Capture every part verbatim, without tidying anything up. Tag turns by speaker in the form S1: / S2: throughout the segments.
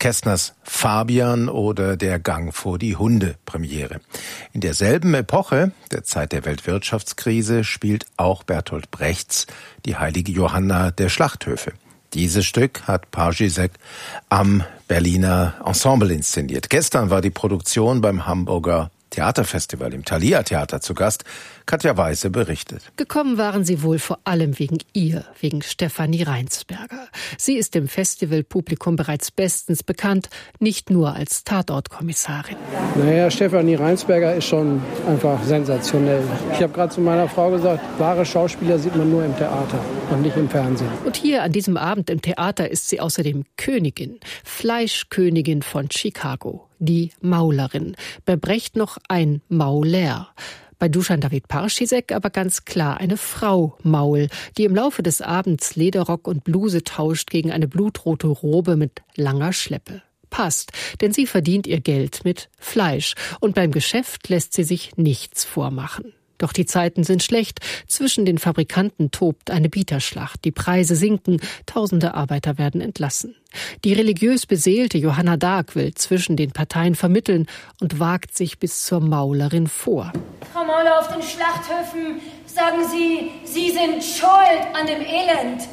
S1: Kästners Fabian oder der Gang vor die Hunde Premiere. In derselben Epoche, der Zeit der Weltwirtschaftskrise, spielt auch Bertolt Brechts Die heilige Johanna der Schlachthöfe. Dieses Stück hat Pařízek am Berliner Ensemble inszeniert. Gestern war die Produktion beim Hamburger Theaterfestival im Thalia Theater zu Gast. Katja Weise berichtet.
S2: Gekommen waren sie wohl vor allem wegen ihr, wegen Stefanie Reinsberger. Sie ist dem Festivalpublikum bereits bestens bekannt, nicht nur als Tatortkommissarin.
S3: Naja, Stefanie Reinsberger ist schon einfach sensationell. Ich habe gerade zu meiner Frau gesagt, wahre Schauspieler sieht man nur im Theater und nicht im Fernsehen.
S2: Und hier an diesem Abend im Theater ist sie außerdem Königin, Fleischkönigin von Chicago. Die Maulerin. Bei Brecht noch ein Mauler. Bei Dusan David Pařízek aber ganz klar eine Frau Maul, die im Laufe des Abends Lederrock und Bluse tauscht gegen eine blutrote Robe mit langer Schleppe. Passt, denn sie verdient ihr Geld mit Fleisch. Und beim Geschäft lässt sie sich nichts vormachen. Doch die Zeiten sind schlecht. Zwischen den Fabrikanten tobt eine Bieterschlacht. Die Preise sinken, tausende Arbeiter werden entlassen. Die religiös beseelte Johanna d'Arc will zwischen den Parteien vermitteln und wagt sich bis zur Maulerin vor.
S4: Frau Mauler, auf den Schlachthöfen sagen Sie, Sie sind schuld an dem Elend.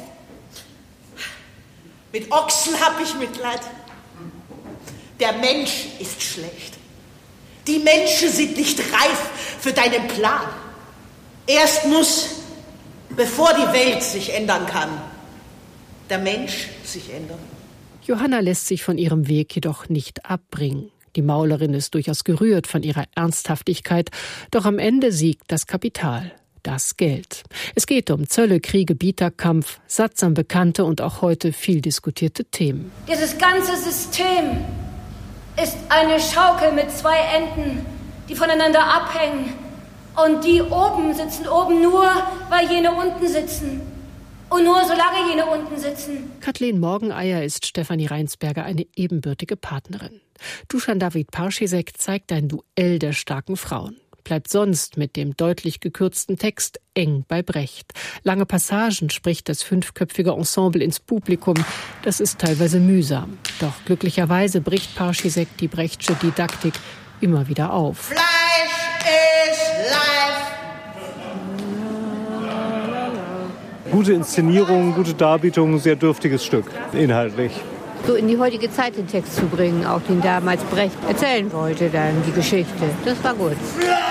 S5: Mit Ochsen hab ich Mitleid. Der Mensch ist schlecht. Die Menschen sind nicht reif für deinen Plan. Erst muss, bevor die Welt sich ändern kann, der Mensch sich ändern.
S2: Johanna lässt sich von ihrem Weg jedoch nicht abbringen. Die Maulerin ist durchaus gerührt von ihrer Ernsthaftigkeit, doch am Ende siegt das Kapital, das Geld. Es geht um Zölle, Kriege, Bieterkampf, sattsam bekannte und auch heute viel diskutierte Themen.
S4: Dieses ganze System ist eine Schaukel mit zwei Enden, die voneinander abhängen. Und die oben sitzen oben nur, weil jene unten sitzen. Und nur solange jene unten sitzen.
S2: Kathleen Morgeneier ist Stefanie Reinsberger eine ebenbürtige Partnerin. Dusan David Pařízek zeigt ein Duell der starken Frauen. Bleibt sonst mit dem deutlich gekürzten Text eng bei Brecht. Lange Passagen spricht das fünfköpfige Ensemble ins Publikum. Das ist teilweise mühsam. Doch glücklicherweise bricht Pařízek die Brechtsche Didaktik immer wieder auf.
S5: Fleisch ist life.
S3: Gute Inszenierung, gute Darbietung, sehr dürftiges Stück, inhaltlich.
S6: So in die heutige Zeit den Text zu bringen, auch den damals Brecht erzählen wollte, dann die Geschichte. Das war gut.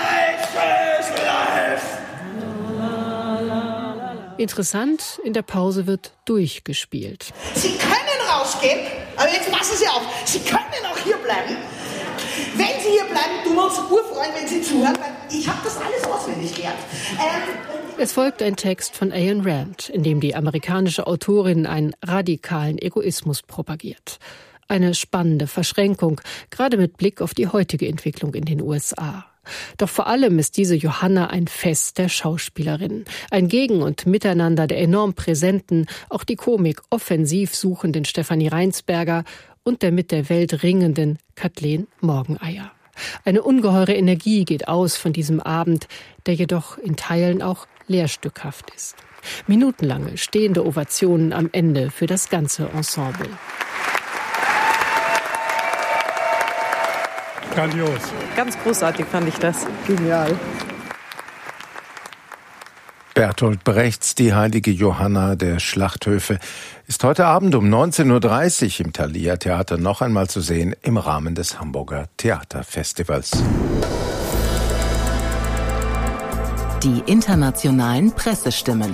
S2: Interessant, in der Pause wird durchgespielt.
S5: Sie können rausgehen, aber jetzt passen Sie auf, Sie können auch hier bleiben. Wenn Sie hier bleiben, tun wir uns urfreuen, wenn Sie zuhören, weil ich habe das alles auswendig gelernt. Ähm,
S2: Es folgt ein Text von Ayn Rand, in dem die amerikanische Autorin einen radikalen Egoismus propagiert. Eine spannende Verschränkung, gerade mit Blick auf die heutige Entwicklung in den U S A. Doch vor allem ist diese Johanna ein Fest der Schauspielerin. Ein Gegen- und Miteinander der enorm präsenten, auch die Komik offensiv suchenden Stefanie Reinsberger und der mit der Welt ringenden Kathleen Morgeneier. Eine ungeheure Energie geht aus von diesem Abend, der jedoch in Teilen auch lehrstückhaft ist. Minutenlange stehende Ovationen am Ende für das ganze Ensemble.
S3: Grandios.
S7: Ganz großartig fand ich das.
S3: Genial.
S1: Bertolt Brechts Die heilige Johanna der Schlachthöfe ist heute Abend um neunzehn Uhr dreißig im Thalia Theater noch einmal zu sehen im Rahmen des Hamburger Theaterfestivals.
S8: Die internationalen Pressestimmen.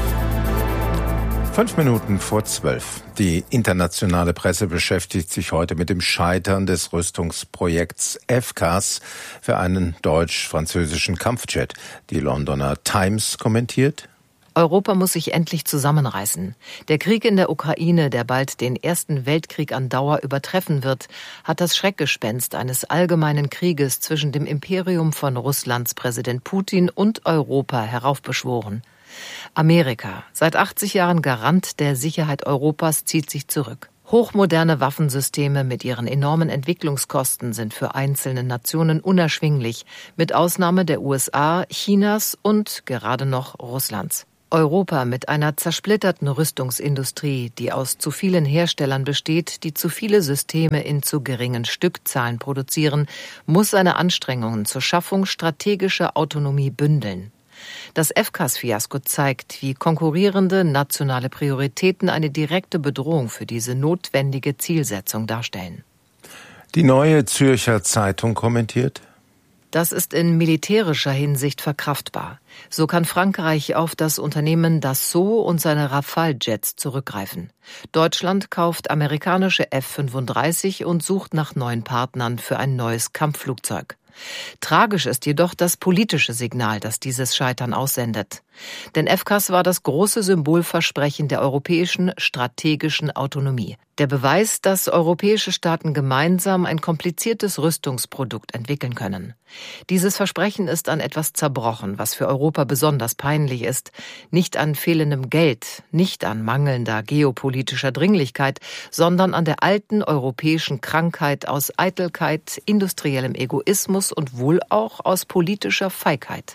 S1: Fünf Minuten vor zwölf. Die internationale Presse beschäftigt sich heute mit dem Scheitern des Rüstungsprojekts F C A S für einen deutsch-französischen Kampfjet. Die Londoner Times kommentiert:
S9: Europa muss sich endlich zusammenreißen. Der Krieg in der Ukraine, der bald den Ersten Weltkrieg an Dauer übertreffen wird, hat das Schreckgespenst eines allgemeinen Krieges zwischen dem Imperium von Russlands Präsident Putin und Europa heraufbeschworen. Amerika, seit achtzig Jahren Garant der Sicherheit Europas, zieht sich zurück. Hochmoderne Waffensysteme mit ihren enormen Entwicklungskosten sind für einzelne Nationen unerschwinglich, mit Ausnahme der U S A, Chinas und gerade noch Russlands. Europa mit einer zersplitterten Rüstungsindustrie, die aus zu vielen Herstellern besteht, die zu viele Systeme in zu geringen Stückzahlen produzieren, muss seine Anstrengungen zur Schaffung strategischer Autonomie bündeln. Das F C A S-Fiasko zeigt, wie konkurrierende nationale Prioritäten eine direkte Bedrohung für diese notwendige Zielsetzung darstellen.
S1: Die Neue Zürcher Zeitung kommentiert:
S9: Das ist in militärischer Hinsicht verkraftbar. So kann Frankreich auf das Unternehmen Dassault und seine Rafale-Jets zurückgreifen. Deutschland kauft amerikanische F fünfunddreißig und sucht nach neuen Partnern für ein neues Kampfflugzeug. Tragisch ist jedoch das politische Signal, das dieses Scheitern aussendet. Denn F C A S war das große Symbolversprechen der europäischen strategischen Autonomie. Der Beweis, dass europäische Staaten gemeinsam ein kompliziertes Rüstungsprodukt entwickeln können. Dieses Versprechen ist an etwas zerbrochen, was für Europa besonders peinlich ist. Nicht an fehlendem Geld, nicht an mangelnder geopolitischer Dringlichkeit, sondern an der alten europäischen Krankheit aus Eitelkeit, industriellem Egoismus und wohl auch aus politischer Feigheit.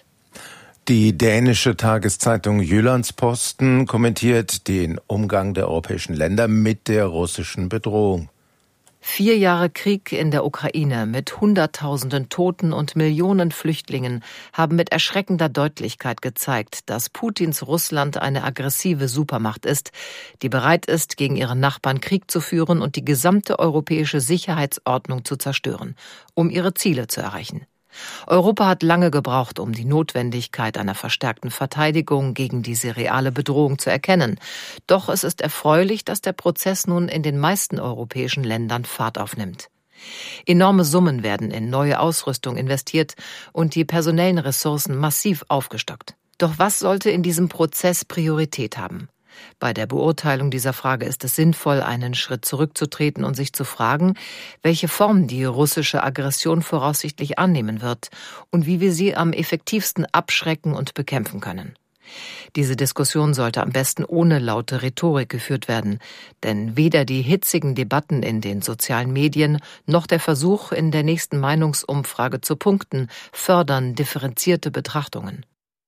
S1: Die dänische Tageszeitung Jyllands-Posten kommentiert den Umgang der europäischen Länder mit der russischen Bedrohung.
S9: Vier Jahre Krieg in der Ukraine mit Hunderttausenden Toten und Millionen Flüchtlingen haben mit erschreckender Deutlichkeit gezeigt, dass Putins Russland eine aggressive Supermacht ist, die bereit ist, gegen ihre Nachbarn Krieg zu führen und die gesamte europäische Sicherheitsordnung zu zerstören, um ihre Ziele zu erreichen. Europa hat lange gebraucht, um die Notwendigkeit einer verstärkten Verteidigung gegen diese reale Bedrohung zu erkennen. Doch es ist erfreulich, dass der Prozess nun in den meisten europäischen Ländern Fahrt aufnimmt. Enorme Summen werden in neue Ausrüstung investiert und die personellen Ressourcen massiv aufgestockt. Doch was sollte in diesem Prozess Priorität haben? Bei der Beurteilung dieser Frage ist es sinnvoll, einen Schritt zurückzutreten und sich zu fragen, welche Form die russische Aggression voraussichtlich annehmen wird und wie wir sie am effektivsten abschrecken und bekämpfen können. Diese Diskussion sollte am besten ohne laute Rhetorik geführt werden, denn weder die hitzigen Debatten in den sozialen Medien noch der Versuch, in der nächsten Meinungsumfrage zu punkten, fördern differenzierte Betrachtungen.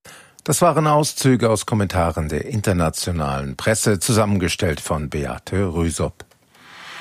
S1: Das waren Auszüge aus Kommentaren der internationalen Presse, zusammengestellt von Beate Rüsop.